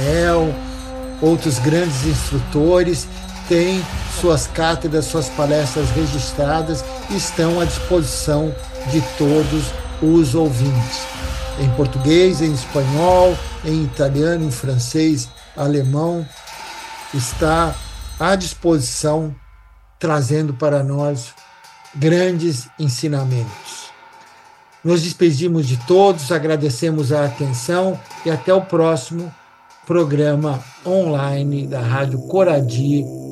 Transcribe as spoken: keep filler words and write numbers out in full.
Daniel, outros grandes instrutores, têm suas cátedras, suas palestras registradas e estão à disposição de todos os ouvintes. Em português, em espanhol, em italiano, em francês, alemão, está à disposição, trazendo para nós grandes ensinamentos. Nos despedimos de todos, agradecemos a atenção e até o próximo programa online da Rádio Coradi